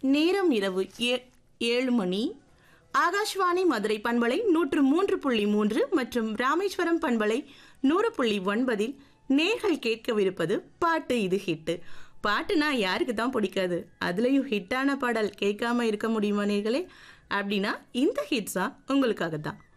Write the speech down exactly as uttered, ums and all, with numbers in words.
நேரம் இரவு ஏ- ஏழு மணி. ஆகாஷ்வாணி மதுரை பண்பலை நூற்று மூன்று புள்ளி மூன்று மற்றும் ராமேஸ்வரம் பண்பலை நூறு புள்ளி ஒன்பதில் நேர்கள் கேட்கவிருப்பது பாட்டு இது ஹிட்டு. பாட்டுனா யாருக்கு தான் பிடிக்காது, அதுலேயும் ஹிட்டான பாடல் கேட்காம இருக்க முடியுமா நேர்களே? அப்படின்னா இந்த ஹிட்ஸா உங்களுக்காக தான்.